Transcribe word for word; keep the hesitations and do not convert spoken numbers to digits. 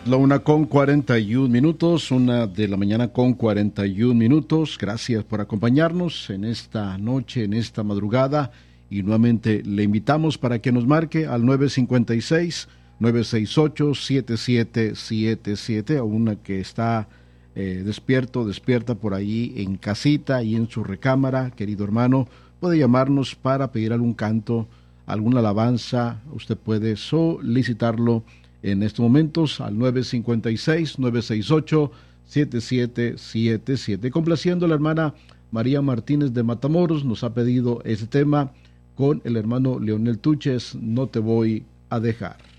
La una con cuarenta y un minutos, una de la mañana con cuarenta y un minutos. Gracias por acompañarnos en esta noche, en esta madrugada. Y nuevamente le invitamos para que nos marque al nueve cinco seis, nueve seis ocho, siete siete siete siete, a una que está eh, despierto, despierta por ahí en casita y en su recámara, querido hermano. Puede llamarnos para pedir algún canto, alguna alabanza. Usted puede solicitarlo en estos momentos al nueve cinco seis, nueve seis ocho, siete siete siete siete. Complaciendo a la hermana María Martínez de Matamoros, nos ha pedido ese tema con el hermano Leonel Tuches, No te voy a dejar.